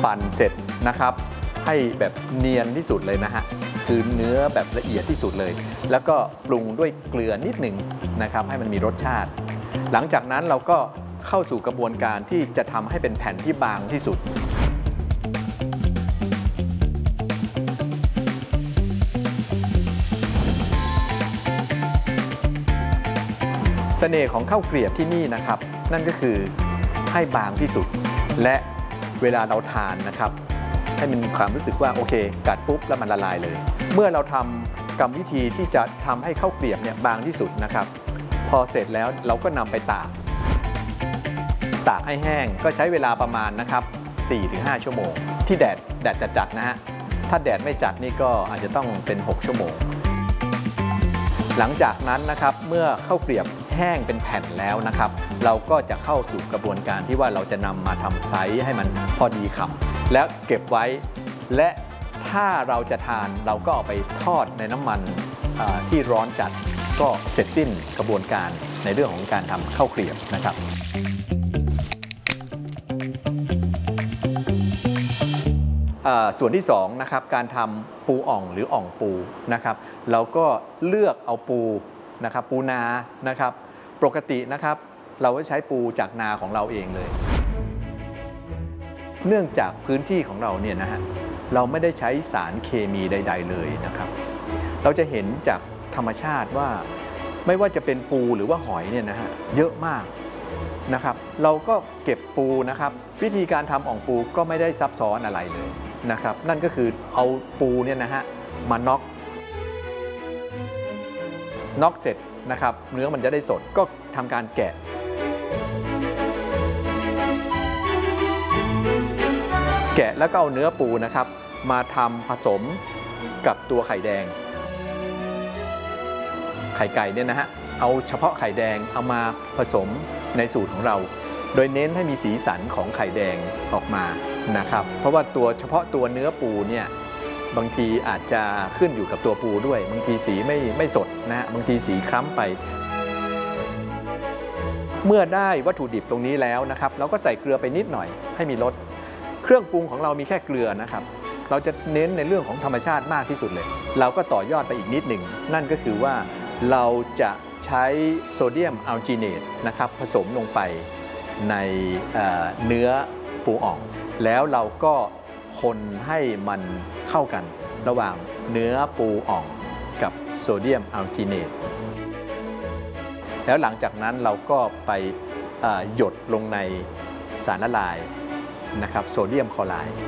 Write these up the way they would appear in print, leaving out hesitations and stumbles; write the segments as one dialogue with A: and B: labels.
A: ปั่นเสร็จนะครับให้แบบเนียนที่สุดเลยนะฮะคือเนื้อแบบละเอียดที่สุดเลย แล้วก็ปรุงด้วยเกลือนิดหนึ่งนะครับให้มันมีรสชาติหลังจากนั้นเราก็เข้าสู่กระบวนการที่จะทำให้เป็นแผ่นที่บางที่สุดเสน่ห์ของข้าวเกรียบที่นี่นะครับนั่นก็คือให้บางที่สุดและเวลาเราทานนะครับให้มันมีความรู้สึกว่าโอเคกัดปุ๊บแล้วมันละลายเลยเมื่อเราทำกรรมวิธีที่จะทำให้ข้าวเกรียบเนี่ยบางที่สุดนะครับพอเสร็จแล้วเราก็นำไปตากให้แห้งก็ใช้เวลาประมาณนะครับ 4-5 ชั่วโมงที่แดดจัดๆนะฮะถ้าแดดไม่จัดนี่ก็อาจจะต้องเป็น6 ชั่วโมงหลังจากนั้นนะครับเมื่อข้าวเกรียบแห้งเป็นแผ่นแล้วนะครับเราก็จะเข้าสู่กระบวนการที่ว่าเราจะนำมาทำไซส์ให้มันพอดีคำแล้วเก็บไว้และถ้าเราจะทานเราก็เอาไปทอดในน้ำมันที่ร้อนจัดก็เสร็จสิ้นกระบวนการในเรื่องของการทำข้าวเกรียบนะครับส่วนที่2นะครับการทำปูอ่องหรืออ่องปูนะครับเราก็เลือกเอาปูนะครับปูนานะครับปกตินะครับเราก็ใช้ปูจากนาของเราเองเลยเนื่องจากพื้นที่ของเราเนี่ยนะฮะเราไม่ได้ใช้สารเคมีใดๆเลยนะครับเราจะเห็นจากธรรมชาติว่าไม่ว่าจะเป็นปูหรือว่าหอยเนี่ยนะฮะเยอะมากนะครับเราก็เก็บปูนะครับวิธีการทำอ่องปูก็ไม่ได้ซับซ้อนอะไรเลยนะครับนั่นก็คือเอาปูเนี่ยนะฮะมาน็อกเสร็จนะครับเนื้อมันจะได้สดก็ทำการแกะแล้วก็เอาเนื้อปูนะครับมาทำผสมกับตัวไข่แดงไข่ไก่เนี่ยนะฮะเอาเฉพาะไข่แดงเอามาผสมในสูตรของเราโดยเน้นให้มีสีสันของไข่แดงออกมานะครับเพราะว่าเฉพาะตัวเนื้อปูเนี่ยบางทีอาจจะขึ้นอยู่กับตัวปูด้วยบางทีสีไม่สดนะฮะบางทีสีคล้ำไปเมื่อได้วัตถุดิบตรงนี้แล้วนะครับเราก็ใส่เกลือไปนิดหน่อยให้มีรสเครื่องปรุงของเรามีแค่เกลือนะครับเราจะเน้นในเรื่องของธรรมชาติมากที่สุดเลยเราก็ต่อยอดไปอีกนิดหนึ่งนั่นก็คือว่าเราจะใช้โซเดียมอัลจีเนตนะครับผสมลงไปในเนื้อปูอ่องแล้วเราก็คนให้มันเข้ากันระหว่างเนื้อปูอ่องกับโซเดียมอัลจีเนตแล้วหลังจากนั้นเราก็ไปหยดลงในสารละลายนะครับโซเดียมคลอไรด์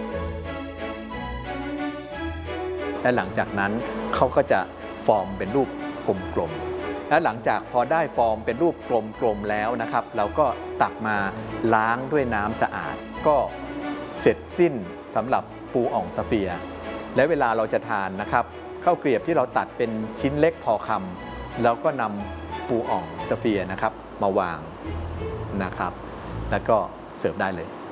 A: และหลังจากนั้นเขาก็จะฟอร์มเป็นรูปกลมๆและหลังจากพอได้ฟอร์มเป็นรูปกลมๆแล้วนะครับเราก็ตักมาล้างด้วยน้ำสะอาดก็เสร็จสิ้นสำหรับปูอ่องสเฟียร์และเวลาเราจะทานนะครับข้าวเกรียบที่เราตัดเป็นชิ้นเล็กพอคำแล้วก็นำปูอ่องสเฟียร์นะครับมาวางนะครับแล้วก็เสิร์ฟได้เลย